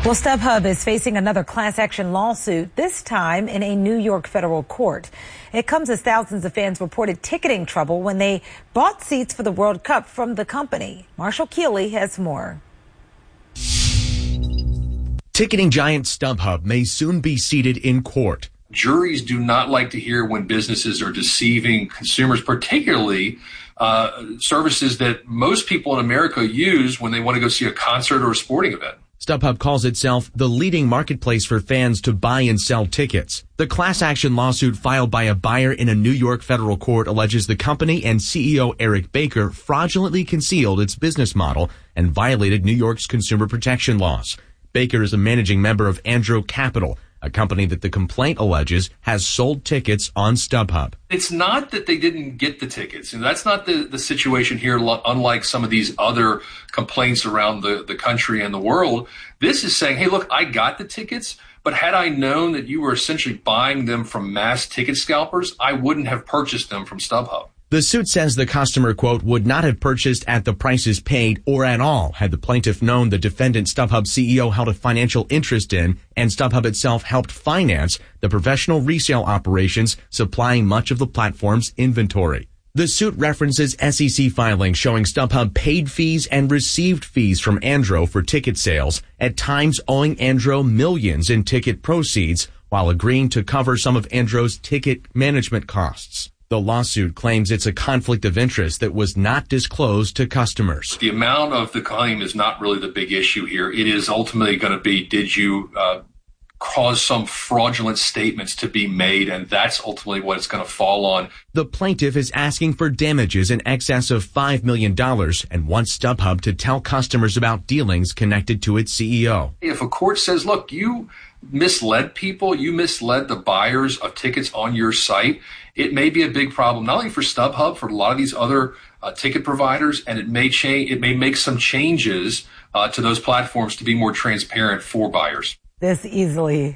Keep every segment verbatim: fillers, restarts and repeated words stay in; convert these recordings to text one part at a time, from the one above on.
Well, StubHub is facing another class action lawsuit, this time in a New York federal court. It comes as thousands of fans reported ticketing trouble when they bought seats for the World Cup from the company. Marshall Keeley has more. Ticketing giant StubHub may soon be seated in court. Juries do not like to hear when businesses are deceiving consumers, particularly uh, services that most people in America use when they want to go see a concert or a sporting event. StubHub calls itself the leading marketplace for fans to buy and sell tickets. The class action lawsuit filed by a buyer in a New York federal court alleges the company and C E O Eric Baker fraudulently concealed its business model and violated New York's consumer protection laws. Baker is a managing member of Andro Capital, a company that the complaint alleges has sold tickets on StubHub. It's not that they didn't get the tickets, and that's not the, the situation here, unlike some of these other complaints around the, the country and the world. This is saying, hey, look, I got the tickets, but had I known that you were essentially buying them from mass ticket scalpers, I wouldn't have purchased them from StubHub. The suit says the customer, quote, would not have purchased at the prices paid or at all had the plaintiff known the defendant StubHub C E O held a financial interest in and StubHub itself helped finance the professional resale operations supplying much of the platform's inventory. The suit references S E C filings showing StubHub paid fees and received fees from Andro for ticket sales, at times owing Andro millions in ticket proceeds while agreeing to cover some of Andro's ticket management costs. The lawsuit claims it's a conflict of interest that was not disclosed to customers. The amount of the claim is not really the big issue here. It is ultimately going to be, did you uh, cause some fraudulent statements to be made? And that's ultimately what it's going to fall on. The plaintiff is asking for damages in excess of five million dollars and wants StubHub to tell customers about dealings connected to its C E O. If a court says, look, you misled people, you misled the buyers of tickets on your site, it may be a big problem, not only for StubHub, for a lot of these other uh, ticket providers, and it may change. It may make some changes uh, to those platforms to be more transparent for buyers. This easily.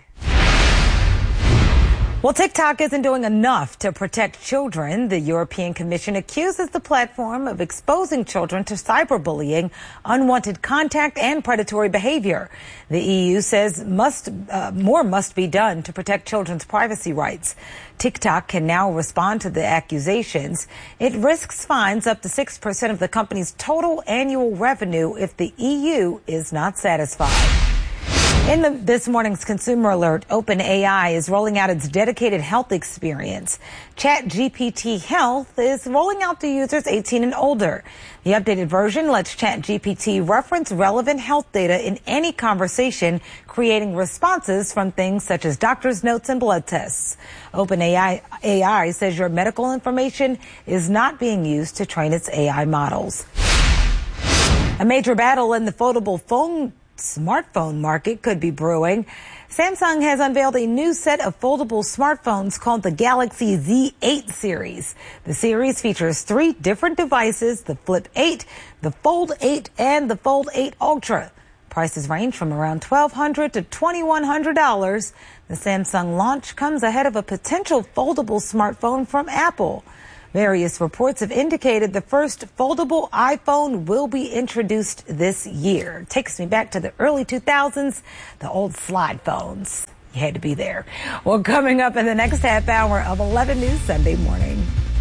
Well, TikTok isn't doing enough to protect children. The European Commission accuses the platform of exposing children to cyberbullying, unwanted contact, and predatory behavior. The E U says must uh, more must be done to protect children's privacy rights. TikTok can now respond to the accusations. It risks fines up to six percent of the company's total annual revenue if the E U is not satisfied. In the, this morning's Consumer Alert, OpenAI is rolling out its dedicated health experience. ChatGPT Health is rolling out to users eighteen and older. The updated version lets ChatGPT reference relevant health data in any conversation, creating responses from things such as doctor's notes and blood tests. OpenAI A I says your medical information is not being used to train its A I models. A major battle in the foldable phone smartphone market could be brewing. Samsung has unveiled a new set of foldable smartphones called the Galaxy Z eight series. The series features three different devices, the Flip eight, the Fold eight, and the Fold eight Ultra. Prices range from around twelve hundred dollars to twenty-one hundred dollars. The Samsung launch comes ahead of a potential foldable smartphone from Apple. Various reports have indicated the first foldable iPhone will be introduced this year. Takes me back to the early two thousands, the old slide phones. You had to be there. Well, coming up in the next half hour of eleven News Sunday Morning.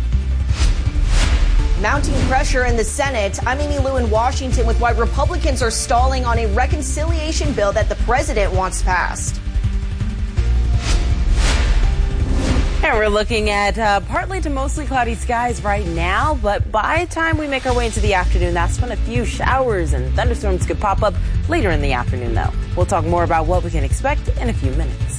Mounting pressure in the Senate. I'm Amy Lou in Washington with why Republicans are stalling on a reconciliation bill that the president wants passed. And we're looking at uh, partly to mostly cloudy skies right now, but by the time we make our way into the afternoon, that's when a few showers and thunderstorms could pop up later in the afternoon, though. We'll talk more about what we can expect in a few minutes.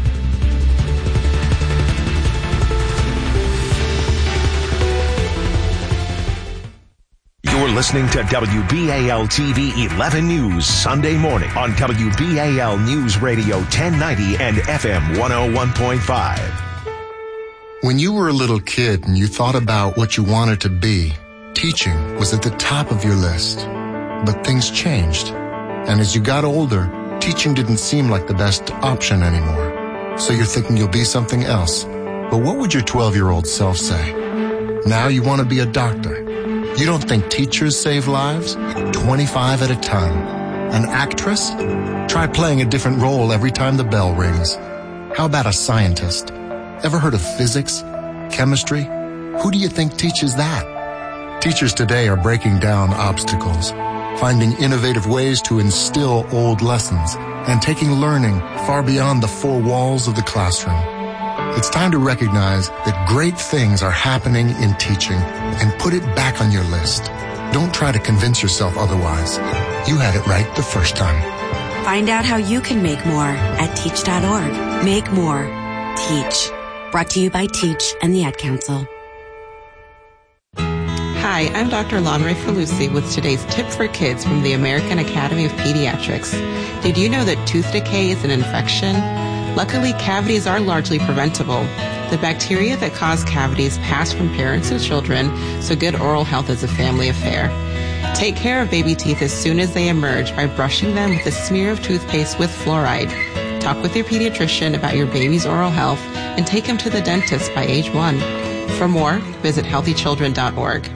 You're listening to W B A L T V eleven News Sunday morning on W B A L News Radio ten ninety and F M one oh one point five. When you were a little kid and you thought about what you wanted to be, teaching was at the top of your list. But things changed. And as you got older, teaching didn't seem like the best option anymore. So you're thinking you'll be something else. But what would your twelve-year-old self say? Now you want to be a doctor. You don't think teachers save lives? twenty-five at a time. An actress? Try playing a different role every time the bell rings. How about a scientist? Ever heard of physics? Chemistry? Who do you think teaches that? Teachers today are breaking down obstacles, finding innovative ways to instill old lessons, and taking learning far beyond the four walls of the classroom. It's time to recognize that great things are happening in teaching and put it back on your list. Don't try to convince yourself otherwise. You had it right the first time. Find out how you can make more at teach dot org. Make more. Teach. Brought to you by Teach and the Ad Council. Hi, I'm Doctor Lonray Falusi with today's tip for kids from the American Academy of Pediatrics. Did you know that tooth decay is an infection? Luckily, cavities are largely preventable. The bacteria that cause cavities pass from parents to children, so good oral health is a family affair. Take care of baby teeth as soon as they emerge by brushing them with a smear of toothpaste with fluoride. Talk with your pediatrician about your baby's oral health and take him to the dentist by age one. For more, visit healthy children dot org.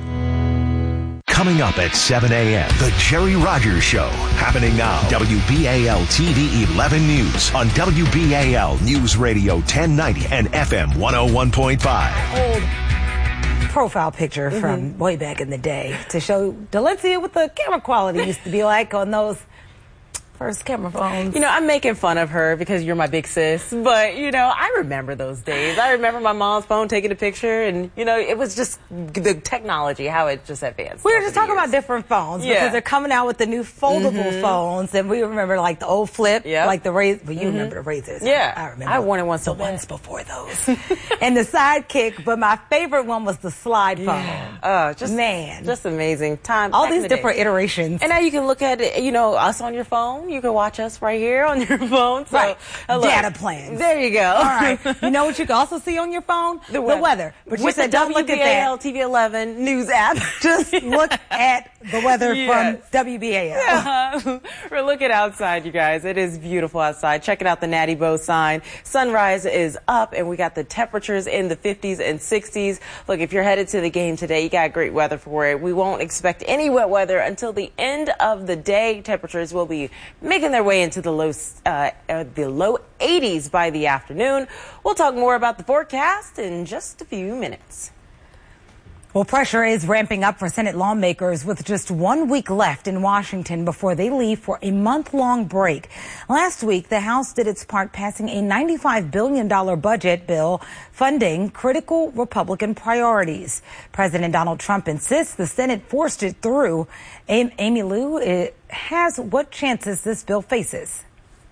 Coming up at seven a.m., The Jerry Rogers Show. Happening now. W B A L T V eleven News on W B A L News Radio ten ninety and F M one oh one point five. Old profile picture mm-hmm. from way back in the day to show Delencia what the camera quality used to be like on those first camera phones. You know, I'm making fun of her because you're my big sis, but, you know, I remember those days. I remember my mom's phone taking a picture, and, you know, it was just the technology, how it just advanced. We were just talking years. about different phones yeah. because they're coming out with the new foldable mm-hmm. phones, and we remember, like, the old flip, yep. like the Razr, but you mm-hmm. remember the Razrs. Yeah. I remember. I wanted one so the ones before those. And the Sidekick, but my favorite one was the slide phone. Yeah. Oh, just, Man. Just amazing. Time. All these the different day. iterations. And now you can look at it, you know, us on your phone. You can watch us right here on your phone. So, right. Uh, Data plans. There you go. All right. You know what you can also see on your phone? The weather. The weather. But you With said, the don't look at that. T V eleven news app. Just look at the weather yes. from W B A L. Yeah. We're looking outside, you guys. It is beautiful outside. Check it out, the Natty Bow sign. Sunrise is up, and we got the temperatures in the fifties and sixties. Look, if you're headed to the game today, you got great weather for it. We won't expect any wet weather until the end of the day. Temperatures will be making their way into the low, uh, uh, the low eighties by the afternoon. We'll talk more about the forecast in just a few minutes. Well, pressure is ramping up for Senate lawmakers with just one week left in Washington before they leave for a month-long break. Last week, the House did its part passing a ninety-five billion dollars budget bill funding critical Republican priorities. President Donald Trump insists the Senate forced it through. Amy Lou it has what chances this bill faces.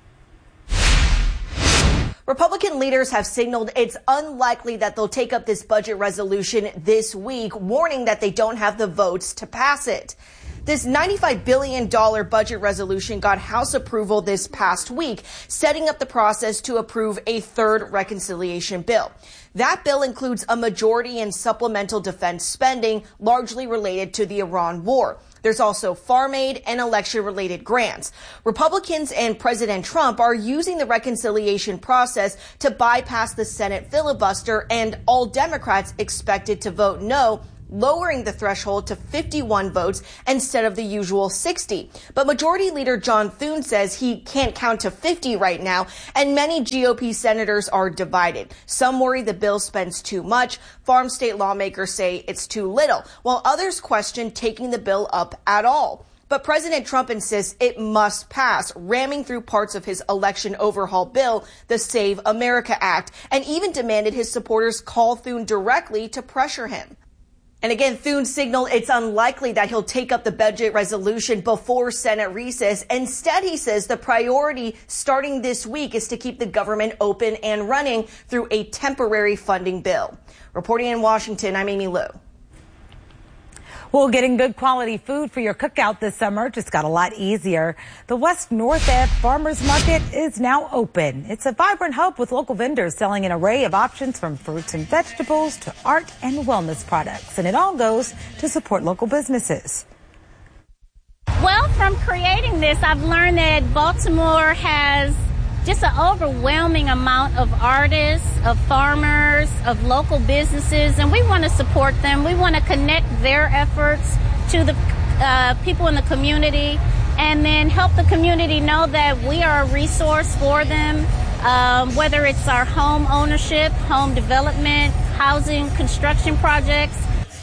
Republican leaders have signaled it's unlikely that they'll take up this budget resolution this week, warning that they don't have the votes to pass it. This ninety-five billion dollars budget resolution got House approval this past week, setting up the process to approve a third reconciliation bill. That bill includes a majority in supplemental defense spending, largely related to the Iran war. There's also farm aid and election-related grants. Republicans and President Trump are using the reconciliation process to bypass the Senate filibuster, and all Democrats expected to vote no, lowering the threshold to fifty-one votes instead of the usual sixty. But Majority Leader John Thune says he can't count to fifty right now, and many G O P senators are divided. Some worry the bill spends too much. Farm state lawmakers say it's too little, while others question taking the bill up at all. But President Trump insists it must pass, ramming through parts of his election overhaul bill, the Save America Act, and even demanded his supporters call Thune directly to pressure him. And again, Thune signaled it's unlikely that he'll take up the budget resolution before Senate recess. Instead, he says the priority starting this week is to keep the government open and running through a temporary funding bill. Reporting in Washington, I'm Amy Lou. Well, getting good quality food for your cookout this summer just got a lot easier. The West North Ave Farmers Market is now open. It's a vibrant hub with local vendors selling an array of options from fruits and vegetables to art and wellness products. And it all goes to support local businesses. Well, from creating this, I've learned that Baltimore has just an overwhelming amount of artists, of farmers, of local businesses, and we want to support them. We want to connect their efforts to the uh, people in the community and then help the community know that we are a resource for them, um, whether it's our home ownership, home development, housing, construction projects.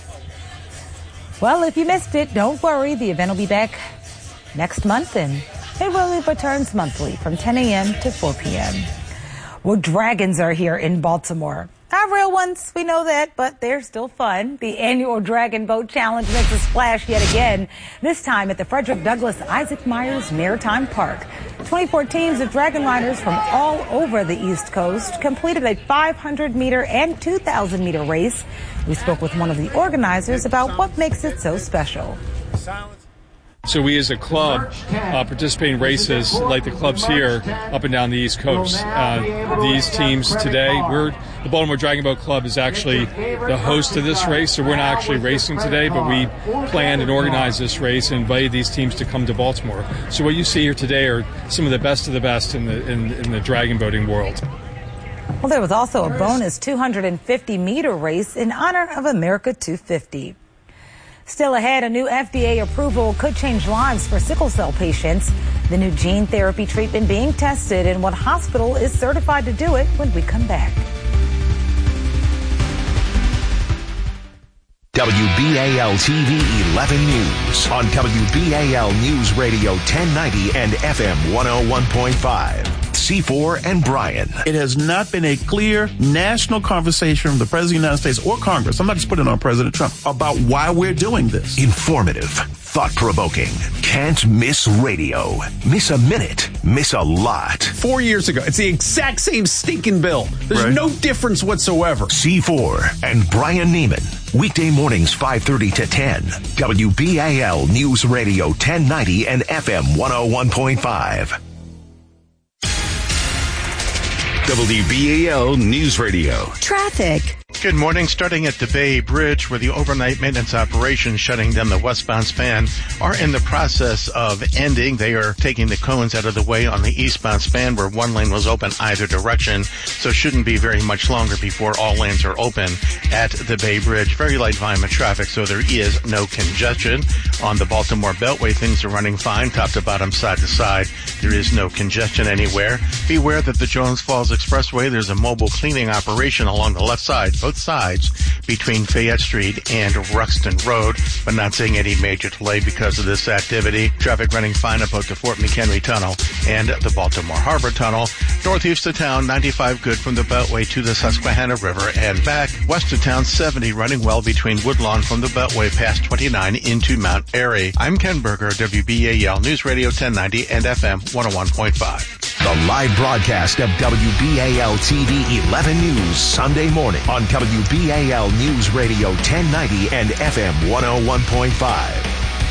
Well, if you missed it, don't worry. The event will be back next month, and it really returns monthly from ten a.m. to four p.m. Well, dragons are here in Baltimore. Not real ones, we know that, but they're still fun. The annual Dragon Boat Challenge makes a splash yet again, this time at the Frederick Douglass Isaac Myers Maritime Park. twenty-four teams of dragon riders from all over the East Coast completed a five hundred meter and two thousand meter race. We spoke with one of the organizers about what makes it so special. So we as a club uh, participate in races like the clubs here up and down the East Coast. Uh, these teams today, we're the Baltimore Dragon Boat Club is actually the host of this race, so we're not actually racing today, but we planned and organized this race and invited these teams to come to Baltimore. So what you see here today are some of the best of the best in the in, in the dragon boating world. Well, there was also a bonus two hundred fifty meter race in honor of America two fifty. Still ahead, a new F D A approval could change lives for sickle cell patients. The new gene therapy treatment being tested and what hospital is certified to do it when we come back. W B A L T V eleven News on W B A L News Radio ten ninety and F M one oh one point five. C four and Brian. It has not been a clear national conversation from the President of the United States or Congress, I'm not just putting it on President Trump, about why we're doing this. Informative, thought-provoking, can't miss radio. Miss a minute, miss a lot. Four years ago, it's the exact same stinking bill. There's right. no difference whatsoever. C four and Brian Neiman. Weekday mornings five thirty to ten. W B A L News Radio ten ninety and F M one oh one point five. W B A L News Radio. Traffic. Good morning. Starting at the Bay Bridge, where the overnight maintenance operations shutting down the westbound span are in the process of ending. They are taking the cones out of the way on the eastbound span where one lane was open either direction, so shouldn't be very much longer before all lanes are open at the Bay Bridge. Very light volume of traffic, so there is no congestion. On the Baltimore Beltway, things are running fine, top to bottom, side to side. There is no congestion anywhere. Beware that the Jones Falls Expressway, there's a mobile cleaning operation along the left side, both sides, between Fayette Street and Ruxton Road, but not seeing any major delay because of this activity. Traffic running fine up to Fort McHenry Tunnel and the Baltimore Harbor Tunnel. Northeast of town, ninety-five good from the Beltway to the Susquehanna River and back. West of town, seventy running well between Woodlawn from the Beltway past twenty-nine into Mount Airy. I'm Ken Berger, W B A L News Radio ten ninety and F M one oh one point five. The live broadcast of W B A L T V eleven News Sunday morning on W B A L News Radio ten ninety and F M one oh one point five.